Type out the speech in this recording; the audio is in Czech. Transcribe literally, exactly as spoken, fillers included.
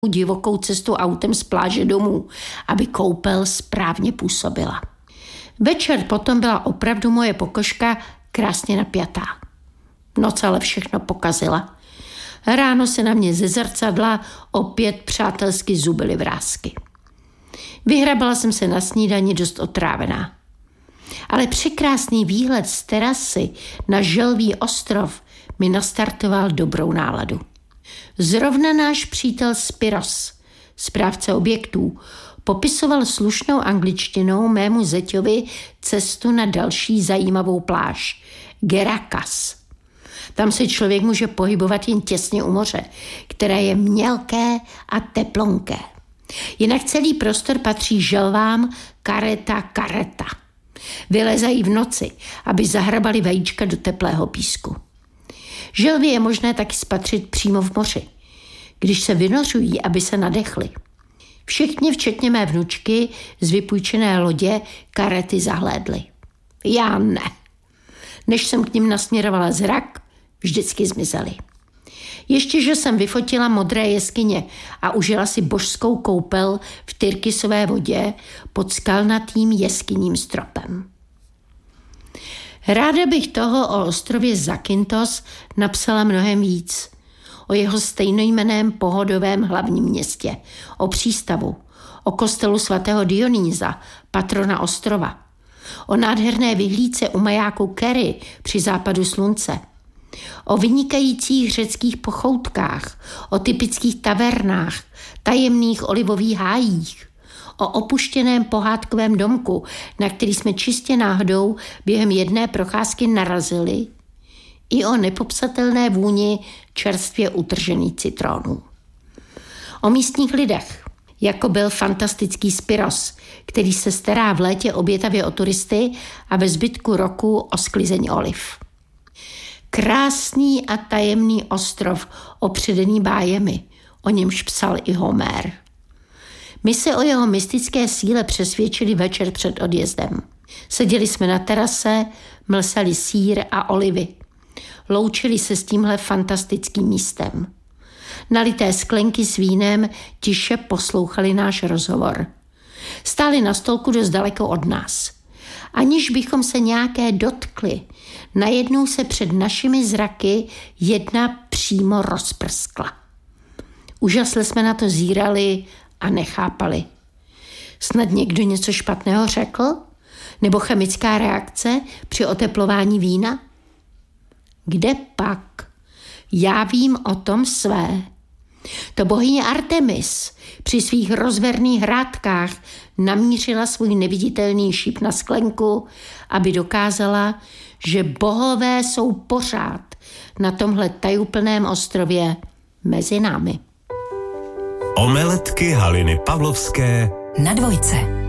divokou cestu autem z pláže domů, aby koupel správně působila. Večer potom byla opravdu moje pokožka krásně napjatá. Noc ale všechno pokazila. Ráno se na mě ze zrcadla opět přátelsky zubily vrásky. Vyhrabala jsem se na snídani dost otrávená. Ale překrásný výhled z terasy na Želví ostrov mi nastartoval dobrou náladu. Zrovna náš přítel Spiros, správce objektů, popisoval slušnou angličtinou mému zeťovi cestu na další zajímavou pláž, Gerakas. Tam se člověk může pohybovat jen těsně u moře, které je mělké a teplonké. Jinak celý prostor patří želvám kareta kareta. Vylezají v noci, aby zahrabali vajíčka do teplého písku. Želvy je možné taky spatřit přímo v moři, když se vynořují, aby se nadechly. Všichni, včetně mé vnučky, z vypůjčené lodě karety zahlédli. Já ne. Než jsem k nim nasměrovala zrak, vždycky zmizeli. Ještě, že jsem vyfotila modré jeskyně a užila si božskou koupel v tyrkysové vodě pod skalnatým jeskyním stropem. Ráda bych toho o ostrově Zakynthos napsala mnohem víc. O jeho stejnojmenném pohodovém hlavním městě, o přístavu, o kostelu svatého Dionýza, patrona ostrova, o nádherné vyhlídce u majáku Kerry při západu slunce, o vynikajících řeckých pochoutkách, o typických tavernách, tajemných olivových hájích, o opuštěném pohádkovém domku, na který jsme čistě náhodou během jedné procházky narazili, i o nepopsatelné vůni čerstvě utržených citronů. O místních lidech, jako byl fantastický Spiros, který se stará v létě obětavě o turisty a ve zbytku roku o sklizeň oliv. Krásný a tajemný ostrov opředený bájemi, o němž psal i Homér. My se o jeho mystické síle přesvědčili večer před odjezdem. Seděli jsme na terase, mlsali sýr a olivy. Loučili se s tímhle fantastickým místem. Nalité sklenky s vínem tiše poslouchali náš rozhovor. Stáli na stolku dost daleko od nás. Aniž bychom se nějaké dotkli, najednou se před našimi zraky jedna přímo rozprskla. Úžasle jsme na to zírali a nechápali. Snad někdo něco špatného řekl? Nebo chemická reakce při oteplování vína? Kde pak? Já vím o tom své. To bohyně Artemis při svých rozverných hrádkách namířila svůj neviditelný šíp na sklenku, aby dokázala, že bohové jsou pořád na tomhle tajuplném ostrově mezi námi. Omeletky Haliny Pavlovské na Dvojce.